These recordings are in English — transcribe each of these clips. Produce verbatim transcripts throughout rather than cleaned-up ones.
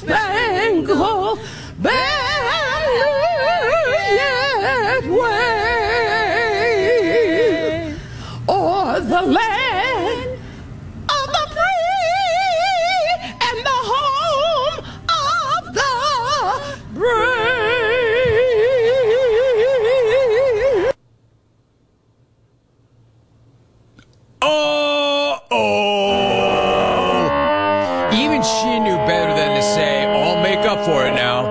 Spangled Banner yet wave, o'er the land of the free and the home of the brave. Oh, oh. Even she knew better than to say, I'll make up for it now.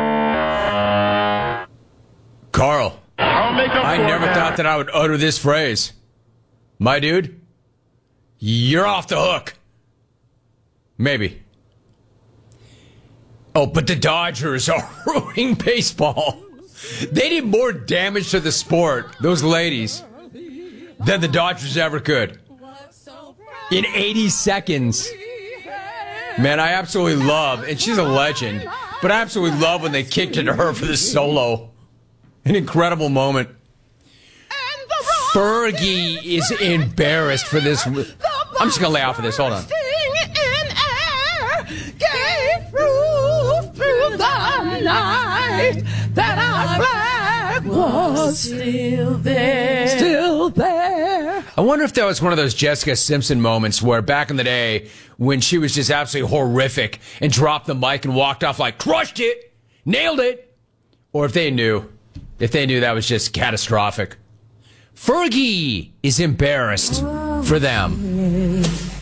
Carl, I'll make up I for never it thought now. that I would utter this phrase. My dude, you're off the hook. Maybe. Oh, but the Dodgers are ruining baseball. They did more damage to the sport, those ladies, than the Dodgers ever could. In eighty seconds. Man, I absolutely love, and she's a legend, but I absolutely love when they kicked it to her for the solo. An incredible moment. Fergie is embarrassed for this. I'm just going to lay out for this. Hold on. Gave proof through the night that our flag was still there. Still there. I wonder if that was one of those Jessica Simpson moments where back in the day when she was just absolutely horrific and dropped the mic and walked off like, crushed it, nailed it. Or if they knew, if they knew that was just catastrophic. Fergie is embarrassed for them.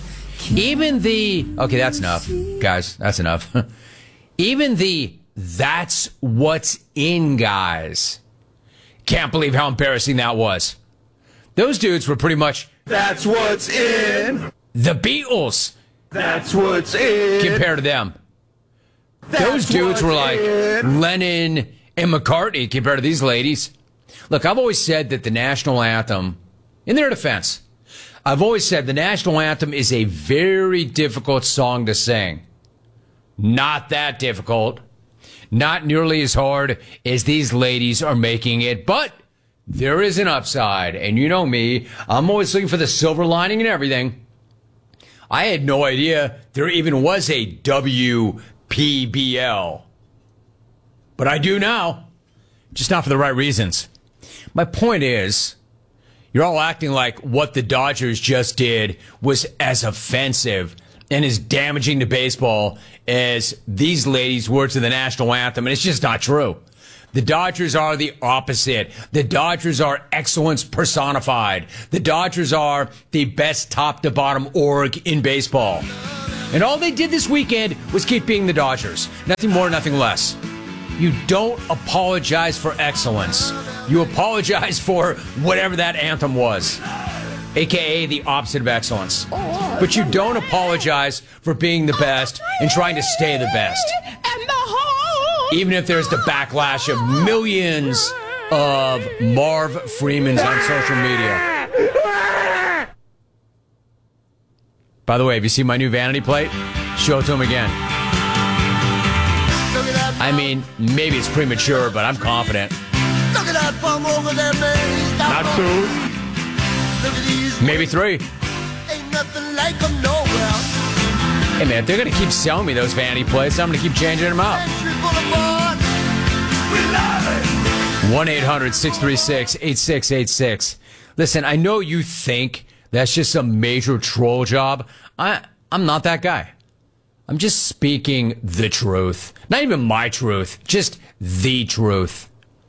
Even the, okay, that's enough, guys, that's enough. Even the, that's what's in, guys. Can't believe how embarrassing that was. Those dudes were pretty much, That's what's in. the Beatles That's what's in. compared to them. That's Those dudes were like in. Lennon and McCartney compared to these ladies. Look, I've always said that the national anthem, in their defense, I've always said the national anthem is a very difficult song to sing. Not that difficult. Not nearly as hard as these ladies are making it, but there is an upside. And you know me, I'm always looking for the silver lining in everything. I had no idea there even was a W P B L. But I do now. Just not for the right reasons. My point is, you're all acting like what the Dodgers just did was as offensive and as damaging to baseball as these ladies were to the national anthem, and it's just not true. The Dodgers are the opposite. The Dodgers are excellence personified. The Dodgers are the best top-to-bottom org in baseball. And all they did this weekend was keep being the Dodgers. Nothing more, nothing less. You don't apologize for excellence. You apologize for whatever that anthem was, a k a the opposite of excellence. But you don't apologize for being the best and trying to stay the best. Even if there's the backlash of millions of Marv Freemans on social media. By the way, have you seen my new vanity plate? Show it to him again. I mean, maybe it's premature, but I'm confident. Not two. Maybe three. Hey, man, if they're going to keep selling me those vanity plates, I'm going to keep changing them out. one eight hundred six three six eight six eight six. Listen, I know you think that's just a major troll job. I, I'm not that guy. I'm just speaking the truth. Not even my truth, just the truth.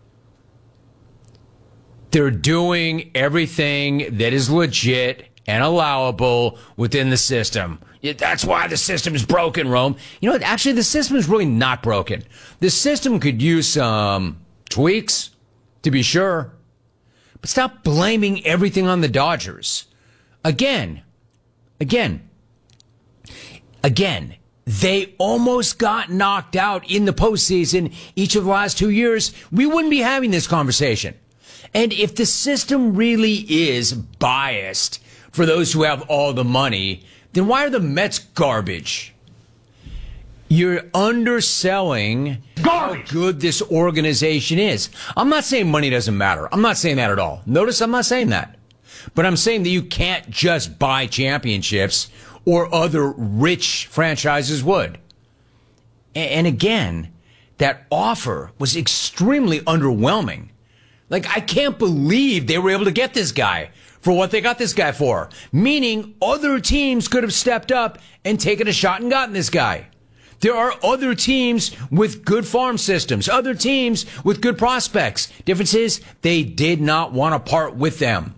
They're doing everything that is legit and allowable within the system. Yeah, that's why the system is broken, Rome. You know what? Actually, the system is really not broken. The system could use some tweaks, to be sure. But stop blaming everything on the Dodgers. Again, again, again, they almost got knocked out in the postseason each of the last two years. We wouldn't be having this conversation. And if the system really is biased for those who have all the money, then why are the Mets garbage? You're underselling garbage. How good this organization is. I'm not saying money doesn't matter. I'm not saying that at all. Notice I'm not saying that. But I'm saying that you can't just buy championships or other rich franchises would. And again, that offer was extremely underwhelming. Like, I can't believe they were able to get this guy for what they got this guy for. Meaning other teams could have stepped up and taken a shot and gotten this guy. There are other teams with good farm systems, other teams with good prospects. Difference is they did not want to part with them.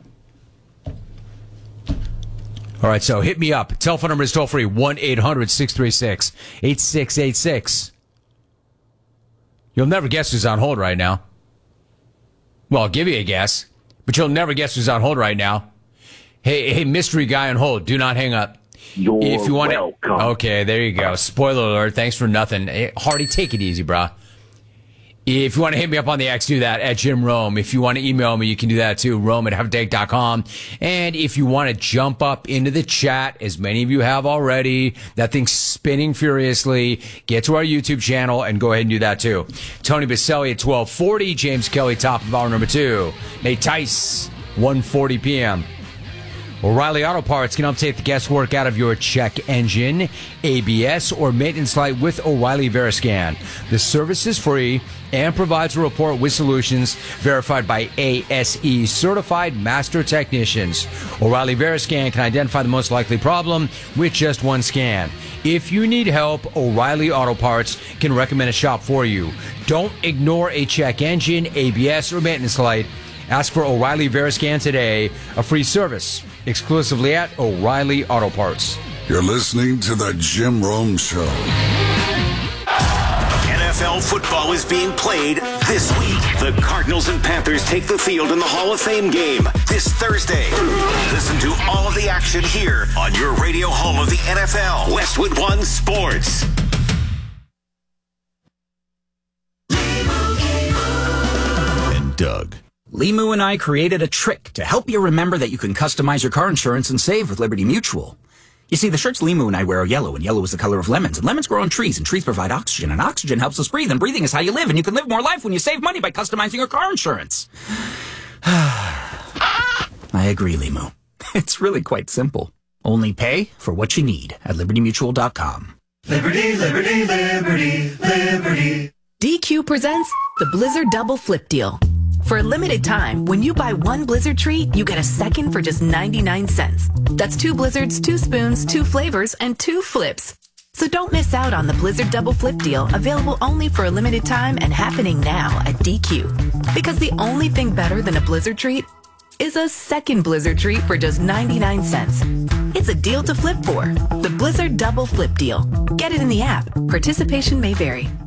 All right, so hit me up. Telephone number is toll free, one eight hundred six three six eight six eight six. You'll never guess who's on hold right now. Well, I'll give you a guess, but you'll never guess who's on hold right now. Hey, hey, mystery guy on hold, do not hang up. You're if you want welcome. To, okay, there you go. Spoiler alert. Thanks for nothing. Hey, Hardy, take it easy, brah. If you want to hit me up on the X, do that at Jim Rome. If you want to email me, you can do that too, Rome at have a take dot com. And if you want to jump up into the chat, as many of you have already, that thing's spinning furiously, get to our YouTube channel and go ahead and do that too. Tony Baselli at twelve forty, James Kelly, top of hour number two. Nate Tice, one forty p.m. O'Reilly Auto Parts can help take the guesswork out of your check engine, A B S, or maintenance light with O'Reilly Veriscan. The service is free and provides a report with solutions verified by A S E certified master technicians. O'Reilly Veriscan can identify the most likely problem with just one scan. If you need help, O'Reilly Auto Parts can recommend a shop for you. Don't ignore a check engine, A B S, or maintenance light. Ask for O'Reilly Veriscan today, a free service exclusively at O'Reilly Auto Parts. You're listening to the Jim Rome Show. N F L football is being played this week. The Cardinals and Panthers take the field in the Hall of Fame game this Thursday. Listen to all of the action here on your radio home of the N F L, Westwood One Sports. And Doug. Limu and I created a trick to help you remember that you can customize your car insurance and save with Liberty Mutual. You see, the shirts Limu and I wear are yellow, and yellow is the color of lemons, and lemons grow on trees, and trees provide oxygen, and oxygen helps us breathe, and breathing is how you live, and you can live more life when you save money by customizing your car insurance. I agree, Limu. It's really quite simple. Only pay for what you need at liberty mutual dot com. Liberty, liberty, liberty, liberty. D Q presents the Blizzard Double Flip Deal. For a limited time, when you buy one Blizzard treat, you get a second for just ninety-nine cents. That's two Blizzards, two spoons, two flavors, and two flips. So don't miss out on the Blizzard Double Flip Deal, available only for a limited time and happening now at D Q. Because the only thing better than a Blizzard treat is a second Blizzard treat for just ninety-nine cents. It's a deal to flip for. The Blizzard Double Flip Deal. Get it in the app. Participation may vary.